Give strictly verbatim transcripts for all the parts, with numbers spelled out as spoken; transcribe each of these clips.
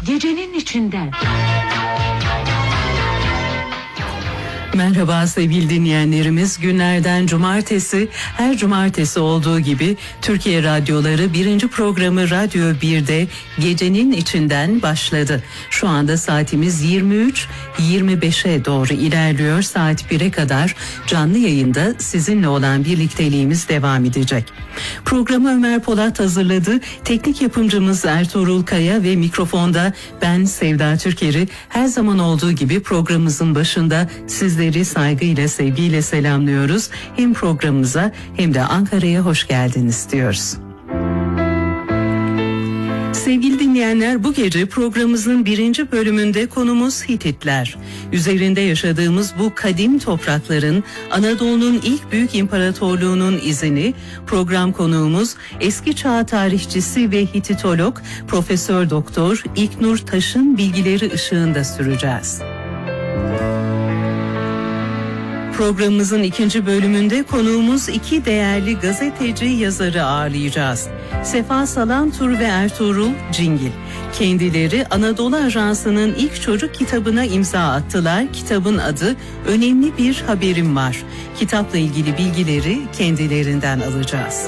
Gecenin içinden. Merhaba sevgili dinleyenlerimiz, günlerden cumartesi, her cumartesi olduğu gibi Türkiye Radyoları birinci programı Radyo bir'de Gecenin içinden başladı. Şu anda saatimiz yirmi üç yirmi beşe doğru ilerliyor. Saat bir'e kadar canlı yayında sizinle olan birlikteliğimiz devam edecek. Programı Ömer Polat hazırladı. Teknik yapımcımız Ertuğrul Kaya ve mikrofonda ben Sevda Türker'i her zaman olduğu gibi programımızın başında sizleri saygıyla, sevgiyle selamlıyoruz. Hem programımıza hem de Ankara'ya hoş geldiniz diyoruz. Sevgili dinleyenler, bu gece programımızın birinci bölümünde konumuz Hititler. Üzerinde yaşadığımız bu kadim toprakların, Anadolu'nun ilk büyük imparatorluğunun izini, program konuğumuz eski çağ tarihçisi ve Hititolog Profesör Doktor İlknur Taş'ın bilgileri ışığında süreceğiz. Programımızın ikinci bölümünde konuğumuz iki değerli gazeteci yazarı ağırlayacağız. Sefa Salantur ve Ertuğrul Cingil. Kendileri Anadolu Ajansı'nın ilk çocuk kitabına imza attılar. Kitabın adı Önemli Bir Haberim Var. Kitapla ilgili bilgileri kendilerinden alacağız.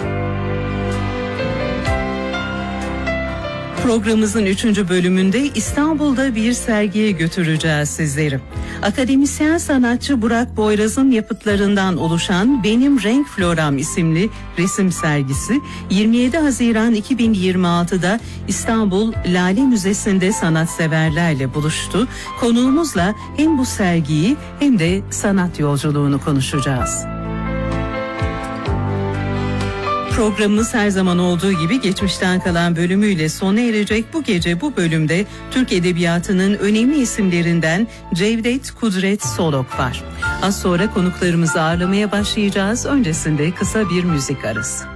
Programımızın üçüncü bölümünde İstanbul'da bir sergiye götüreceğiz sizleri. Akademisyen sanatçı Burak Boyraz'ın yapıtlarından oluşan Benim Renk Floram isimli resim sergisi yirmi yedi Haziran iki bin yirmi altıda İstanbul Lale Müzesi'nde sanatseverlerle buluştu. Konuğumuzla hem bu sergiyi hem de sanat yolculuğunu konuşacağız. Programımız her zaman olduğu gibi geçmişten kalan bölümüyle sona erecek. Bu gece bu bölümde Türk Edebiyatı'nın önemli isimlerinden Cevdet Kudret Solok var. Az sonra konuklarımızı ağırlamaya başlayacağız. Öncesinde kısa bir müzik arası.